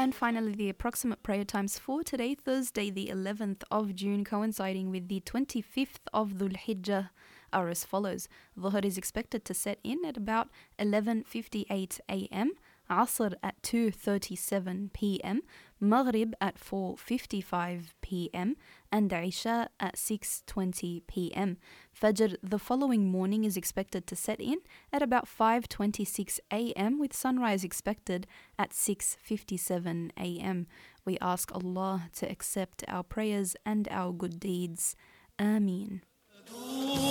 And finally, the approximate prayer times for today, Thursday, the 11th of June, coinciding with the 25th of Dhul Hijjah, are as follows. Dhuhr is expected to set in at about 11:58 a.m., Asr at 2:37 p.m., Maghrib at 4:55 p.m., and Isha at 6:20 p.m. Fajr the following morning is expected to set in at about 5:26 a.m., with sunrise expected at 6:57 a.m. We ask Allah to accept our prayers and our good deeds. Ameen.